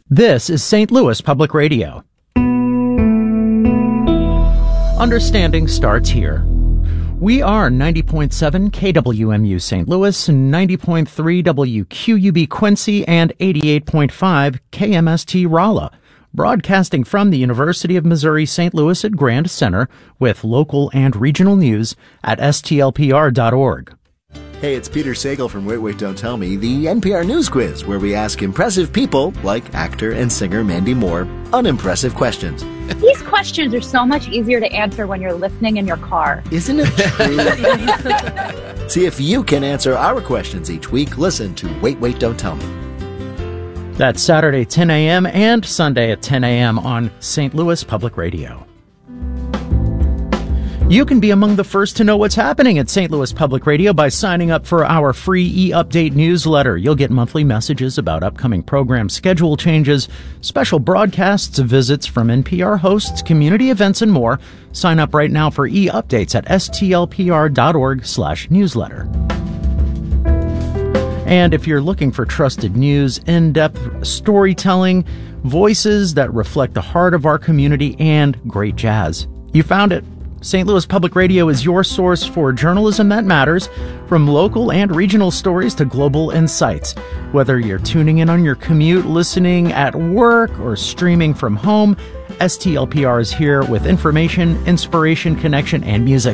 This is St. Louis Public Radio. Understanding starts here. We are 90.7 KWMU St. Louis, 90.3 WQUB Quincy, and 88.5 KMST Rolla, broadcasting from the University of Missouri St. Louis at Grand Center with local and regional news at stlpr.org. Hey, it's Peter Sagal from Wait, Don't Tell Me, the NPR News Quiz, where we ask impressive people, like actor and singer Mandy Moore, unimpressive questions. These questions are so much easier to answer when you're listening in your car. Isn't it true? See if you can answer our questions each week. Listen to Wait, Don't Tell Me. That's Saturday 10 a.m. and Sunday at 10 a.m. on St. Louis Public Radio. You can be among the first to know what's happening at St. Louis Public Radio by signing up for our free e-update newsletter. You'll get monthly messages about upcoming program schedule changes, special broadcasts, visits from NPR hosts, community events, and more. Sign up right now for e-updates at stlpr.org/newsletter. And if you're looking for trusted news, in-depth storytelling, voices that reflect the heart of our community, and great jazz, you found it. St. Louis Public Radio is your source for journalism that matters, from local and regional stories to global insights. Whether you're tuning in on your commute, listening at work, or streaming from home, STLPR is here with information, inspiration, connection, and music.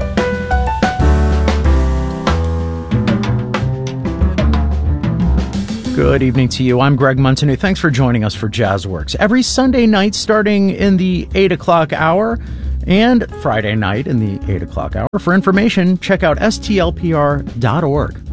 Good evening to you. I'm Greg Montanu. Thanks for joining us for JazzWorks. Every Sunday night starting in the 8 o'clock hour, and Friday night in the 8 o'clock hour. For information, check out stlpr.org.